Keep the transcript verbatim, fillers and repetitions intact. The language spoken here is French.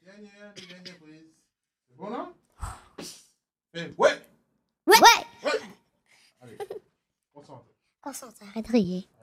dernière, les dernières prises. C'est bon, là? Eh, ouais! Ouais! Ouais! Allez, concentre. Concentre, arrête de rire.